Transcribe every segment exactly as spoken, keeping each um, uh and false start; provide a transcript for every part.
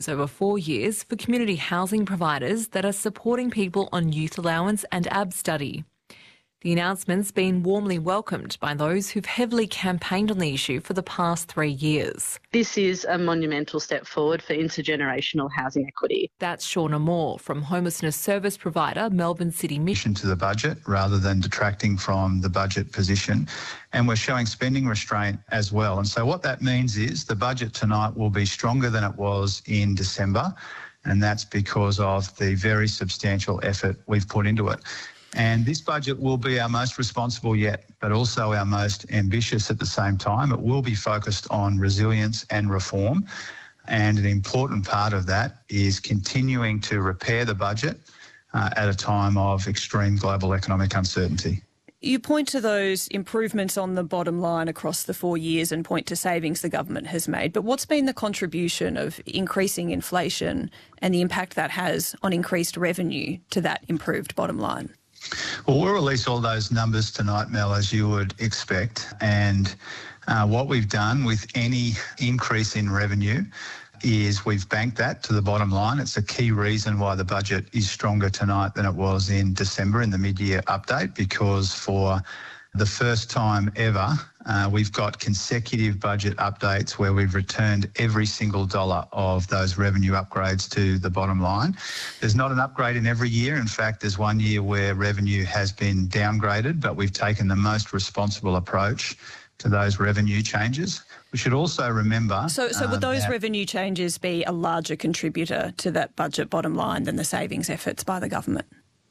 dollars over four years for community housing providers that are supporting people on youth allowance and A B study. The announcement's been warmly welcomed by those who've heavily campaigned on the issue for the past three years. This is a monumental step forward for intergenerational housing equity. That's Shauna Moore from homelessness service provider Melbourne City Mission. To the budget rather than detracting from the budget position. And we're showing spending restraint as well. And so what that means is the budget tonight will be stronger than it was in December. And that's because of the very substantial effort we've put into it. And this budget will be our most responsible yet, but also our most ambitious at the same time. It will be focused on resilience and reform. And an important part of that is continuing to repair the budget uh, at a time of extreme global economic uncertainty. You point to those improvements on the bottom line across the four years and point to savings the government has made. But what's been the contribution of increasing inflation and the impact that has on increased revenue to that improved bottom line? Well, we'll release all those numbers tonight, Mel, as you would expect. And uh, what we've done with any increase in revenue is we've banked that to the bottom line. It's a key reason why the budget is stronger tonight than it was in December in the mid-year update, because for the first time ever, uh, we've got consecutive budget updates where we've returned every single dollar of those revenue upgrades to the bottom line. There's not an upgrade in every year. In fact, there's one year where revenue has been downgraded, but we've taken the most responsible approach to those revenue changes. We should also remember... So, so would um, those that, revenue changes be a larger contributor to that budget bottom line than the savings efforts by the government?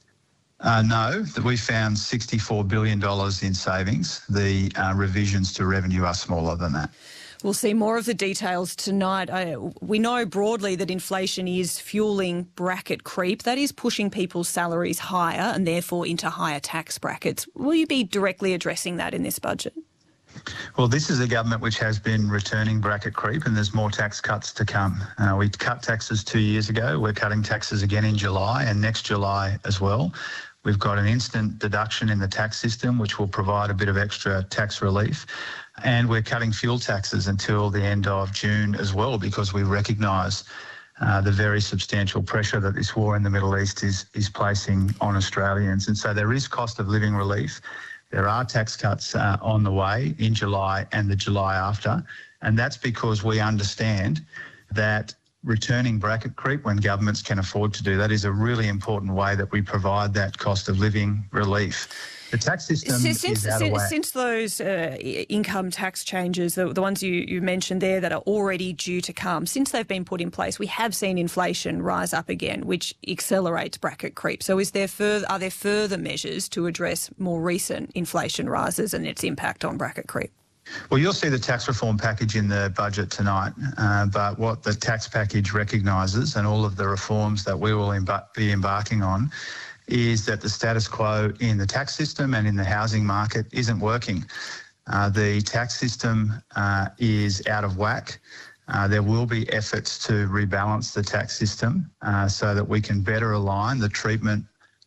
Uh, no, that we found sixty-four billion dollars in savings. The uh, revisions to revenue are smaller than that. We'll see more of the details tonight. I, we know broadly that inflation is fueling bracket creep. That is pushing people's salaries higher and therefore into higher tax brackets. Will you be directly addressing that in this budget? Well, this is a government which has been returning bracket creep, and there's more tax cuts to come. Uh, we cut taxes two years ago. We're cutting taxes again in July and next July as well. We've got an instant deduction in the tax system, which will provide a bit of extra tax relief. And we're cutting fuel taxes until the end of June as well, because we recognise uh, the very substantial pressure that this war in the Middle East is, is placing on Australians. And so there is cost of living relief. There are tax cuts uh, on the way in July and the July after. And that's because we understand that returning bracket creep when governments can afford to do that is a really important way that we provide that cost of living relief. The tax system since, is out since, of whack. Since those uh, income tax changes, the, the ones you, you mentioned there that are already due to come, since they've been put in place, we have seen inflation rise up again, which accelerates bracket creep. So is there further, are there further measures to address more recent inflation rises and its impact on bracket creep? Well, you'll see the tax reform package in the budget tonight, uh, but what the tax package recognises and all of the reforms that we will embar- be embarking on is that the status quo in the tax system and in the housing market isn't working. Uh, the tax system uh, is out of whack. Uh, there will be efforts to rebalance the tax system uh, so that we can better align the treatment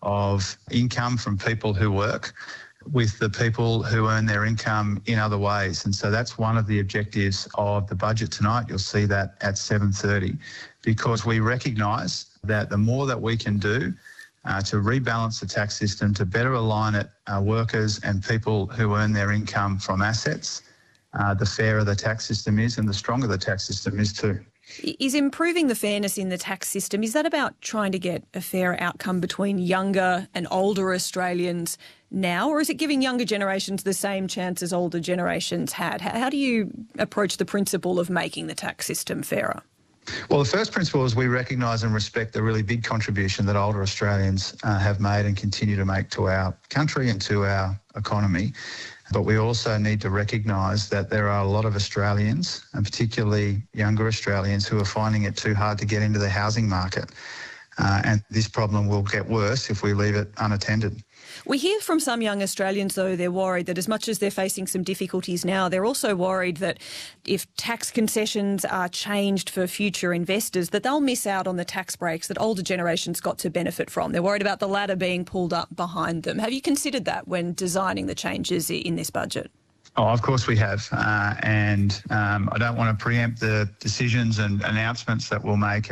of income from people who work with the people who earn their income in other ways. And so that's one of the objectives of the budget tonight. You'll see that at seven thirty, because we recognise that the more that we can do uh, to rebalance the tax system, to better align it, uh, workers and people who earn their income from assets, uh, the fairer the tax system is and the stronger the tax system is too. Is improving the fairness in the tax system, is that about trying to get a fairer outcome between younger and older Australians now, or is it giving younger generations the same chance as older generations had? How do you approach the principle of making the tax system fairer? Well, the first principle is we recognise and respect the really big contribution that older Australians uh, have made and continue to make to our country and to our economy. But we also need to recognise that there are a lot of Australians, and particularly younger Australians, who are finding it too hard to get into the housing market. Uh, and this problem will get worse if we leave it unattended. We hear from some young Australians, though, they're worried that as much as they're facing some difficulties now, they're also worried that if tax concessions are changed for future investors, that they'll miss out on the tax breaks that older generations got to benefit from. They're worried about the ladder being pulled up behind them. Have you considered that when designing the changes in this budget? Oh, of course we have. Uh, and um, I don't want to preempt the decisions and announcements that we'll make